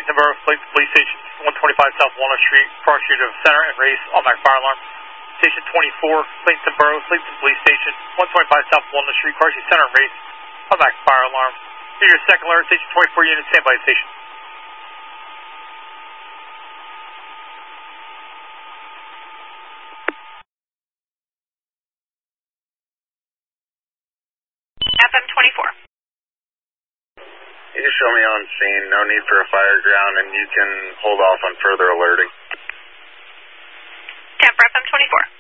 Clayton-Borough, Clayton Police Station, 125 South Walnut Street, cross street of center and race, automatic fire alarm. Station 24, Clayton-Borough, Clayton Police Station, 125 South Walnut Street, cross street center and race, automatic fire alarm. Here's your second alert, Station 24 unit, stand by the station. FM 24. You can show me on scene, no need for a fire ground, and you can hold off on further alerting. Tampa FM 24.